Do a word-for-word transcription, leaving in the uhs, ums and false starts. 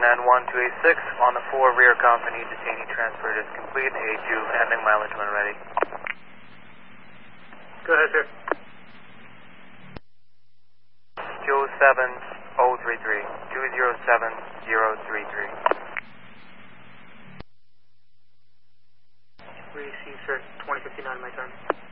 N one two eight six on the four rear company. Detainee transfer is complete. A two ending mileage when ready. Go ahead, sir. two seven zero three three. two zero seven zero three three. Receive, sir. twenty fifty-nine, my turn.